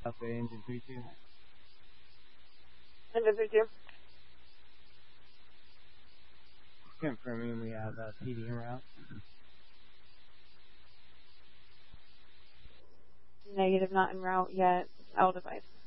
Alpha Engine 3-2. Engine 3-2. Confirming we have PD en route. Negative, not en route yet. L device.